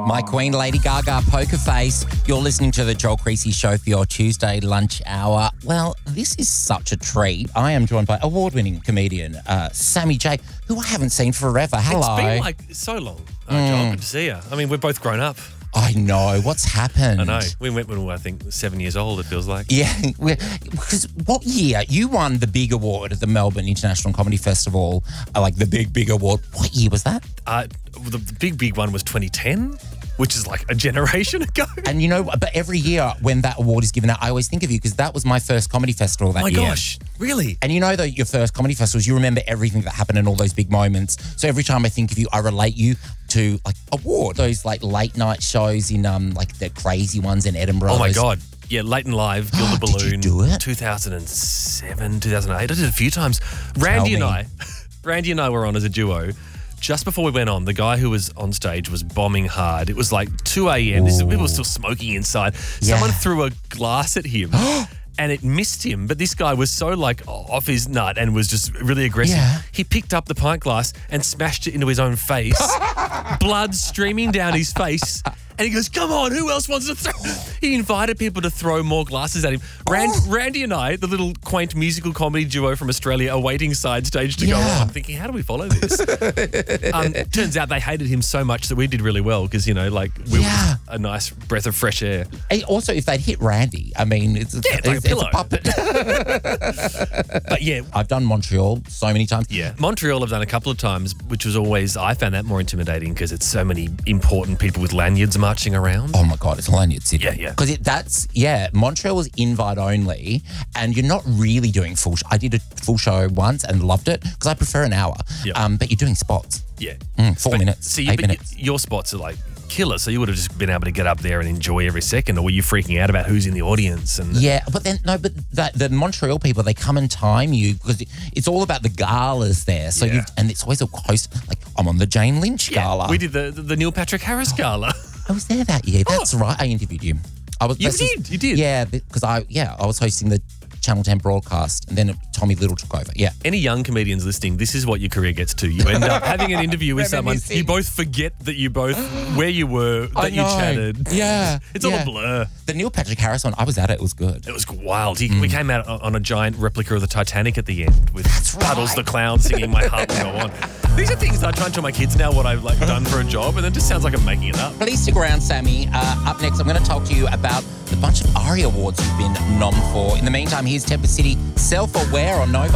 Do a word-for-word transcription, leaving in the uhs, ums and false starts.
My queen, Lady Gaga, Poker Face. You're listening to the Joel Creasy Show for your Tuesday lunch hour. Well, this is such a treat. I am joined by award-winning comedian uh, Sammy J, who I haven't seen forever. Hello. It's been like so long, oh, Mm. Joel. Good to see you. I mean, we're both grown up. I know. What's happened? I know. We went when we were, I think, seven years old, it feels like. Yeah, we're- because what year? You won the big award at the Melbourne International Comedy Festival, uh, like the big, big award. What year was that? Uh, the, the big, big one was twenty ten, which is like a generation ago. And you know, but every year when that award is given out, I always think of you because that was my first comedy festival that Oh my year. gosh, really? And you know that your first comedy festivals, you remember everything that happened and all those big moments. So every time I think of you, I relate you to like award, those like late night shows in um like the crazy ones in Edinburgh. Oh my those- God. Yeah, Late and Live, Gilda Did you Balloon. do it? two thousand seven, two thousand eight. I did it a few times. Randy and me. I, Randy and I were on as a duo. Just before we went on, the guy who was on stage was bombing hard. It was like two a.m. This is, people were still smoking inside. Yeah. Someone threw a glass at him. And it missed him, but this guy was so like off his nut and was just really aggressive. Yeah. He picked up the pint glass and smashed it into his own face, blood streaming down his face. And he goes, come on, who else wants to throw? He invited people to throw more glasses at him. Rand, Oh. Randy and I, the little quaint musical comedy duo from Australia, are waiting side stage to go Yeah. on, thinking, how do we follow this? um, turns out they hated him so much that we did really well because, you know, like we Yeah. were a nice breath of fresh air. And also, if they'd hit Randy, I mean, it's, Yeah, it's like a it's, it's pillow. a puppet. But yeah, I've done Montreal so many times. Yeah, Montreal I've done a couple of times, which was always, I found that more intimidating because it's so many important people with lanyards marching around. Oh my God, it's Lanyard City. Yeah, yeah. Because that's, yeah, Montreal was invite only and you're not really doing full show. I did a full show once and loved it because I prefer an hour. Yeah. Um, but you're doing spots. Yeah. Mm, four But- minutes, See, eight but minutes. y- your spots are like killer, so you would have just been able to get up there and enjoy every second, or were you freaking out about who's in the audience? And Yeah, but then, no, but the, the Montreal people, they come and time you because it, it's all about the galas there. So Yeah. you and it's always a host, like I'm on the Jane Lynch Yeah, gala. we did the, the Neil Patrick Harris gala. I was there that year. That's right. I interviewed you. I was. You this was- did? You did? Yeah, because I yeah I was hosting the Channel ten broadcast, and then Tommy Little took over. Yeah. Any young comedians listening, this is what your career gets to. You end up having an interview with someone, Reminiscing. you both forget that you both, where you were, that I you know. chatted. Yeah, It's all yeah. a blur. The Neil Patrick Harris one, I was at it. It was good. It was wild. He, Mm. We came out on on a giant replica of the Titanic at the end with Puddles the Clown singing My Heart Will Go On. These are things that I try and tell my kids now what I've like done for a job, and it just sounds like I'm making it up. Please stick around, Sammy. Uh, up next, I'm going to talk to you about the bunch of ARIA awards you've been nom for. In the meantime, here's Temper City Self-Aware on Nova.